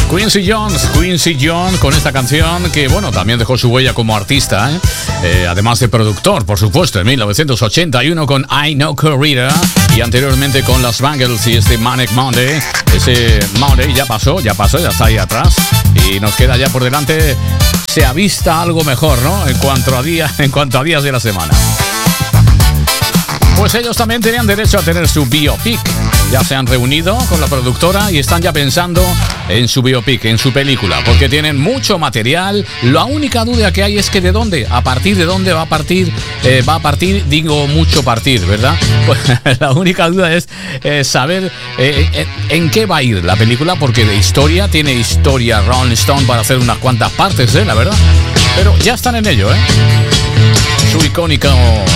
Quincy Jones con esta canción que, bueno, también dejó su huella como artista, además de productor, por supuesto, en 1981 con I Know Corrida y anteriormente con Los Bangles y este Manic Monday. Ese Monday ya pasó, ya está ahí atrás y nos queda ya por delante, se avista algo mejor, ¿no? En cuanto a días de la semana. Pues ellos también tenían derecho a tener su biopic. Ya se han reunido con la productora y están ya pensando en su biopic, en su película, porque tienen mucho material. La única duda que hay es que a partir de dónde va a partir, digo mucho partir, ¿verdad? Pues la única duda es saber en qué va a ir la película, porque tiene historia Rolling Stone para hacer unas cuantas partes, la verdad. Pero ya están en ello, Su icónico